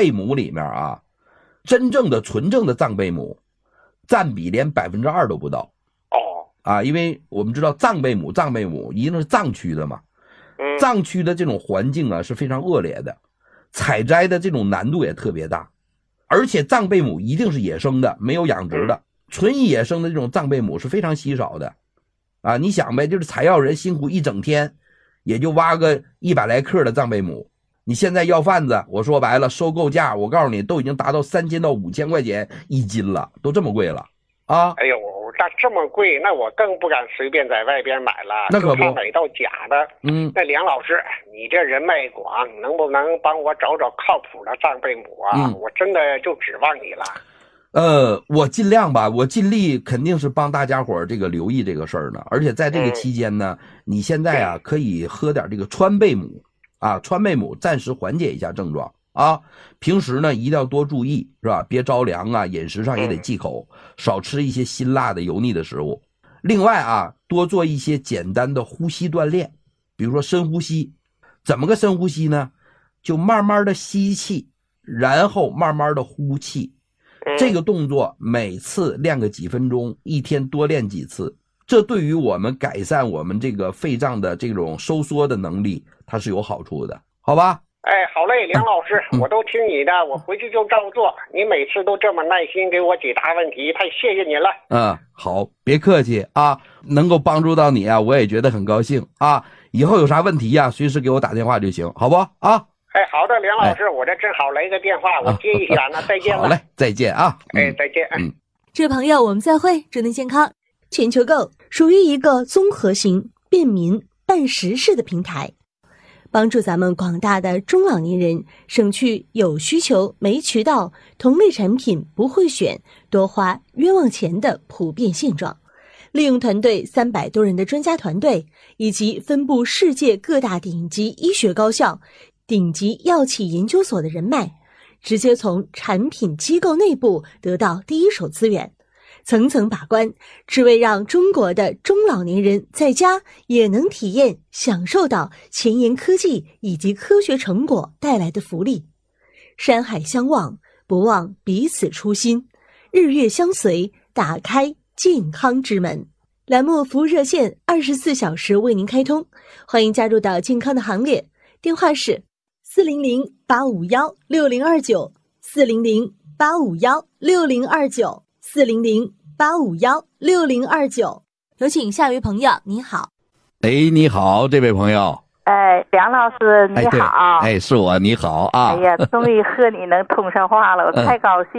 贝母里面啊，真正的纯正的藏贝母占比连2%都不到。因为我们知道藏贝母一定是藏区的嘛，藏区的这种环境啊是非常恶劣的，采摘的这种难度也特别大，而且藏贝母一定是野生的，没有养殖的，纯野生的这种藏贝母是非常稀少的。你想呗，就是采药人辛苦一整天，也就挖个100来克的藏贝母。你现在药贩子，我说白了，收购价我告诉你都已经达到3000到5000块钱1斤了，都这么贵了啊！ 哎呦，那这么贵，那我更不敢随便在外边买了， 那可不， 就怕买到假的。那梁老师，你这人脉广，能不能帮我找找靠谱的藏贝母啊？我真的就指望你了。 我尽量吧，我尽力肯定是帮大家伙这个留意这个事儿呢。而且在这个期间呢，你现在啊可以喝点这个川贝母啊，川贝母暂时缓解一下症状啊。平时呢一定要多注意，是吧？别着凉啊，饮食上也得忌口，少吃一些辛辣的油腻的食物。另外啊，多做一些简单的呼吸锻炼，比如说深呼吸。怎么个深呼吸呢？就慢慢的吸气，然后慢慢的呼气。这个动作每次练个几分钟，一天多练几次，这对于我们改善我们这个肺脏的这种收缩的能力，它是有好处的，好吧？ 好嘞，梁老师，我都听你的，我回去就照做。你每次都这么耐心给我解答问题，太谢谢你了。 好，别客气啊，能够帮助到你啊，我也觉得很高兴啊。以后有啥问题啊，随时给我打电话就行，好不啊？ 好的，梁老师，我这正好来个电话，我接一下呢，再见了。 好嘞，再见啊。 再见。 这位朋友，我们再会，祝您健康。全球购属于一个综合型、便民、办实事的平台，帮助咱们广大的中老年人省去有需求没渠道、同类产品不会选、多花冤枉钱的普遍现状。利用团队300多人的专家团队，以及分布世界各大顶级医学高校、顶级药企研究所的人脉，直接从产品机构内部得到第一手资源，层层把关，只为让中国的中老年人在家也能体验享受到前沿科技以及科学成果带来的福利。山海相望，不忘彼此初心，日月相随，打开健康之门。栏目服务热线24小时为您开通，欢迎加入到健康的行列，电话是400-851-6029 400-851-6029 400-851-6029。有请下一位朋友，你好。 你好，这位朋友。 梁老师你好。 是我，你好啊。 终于和你能通上话了，我太高兴。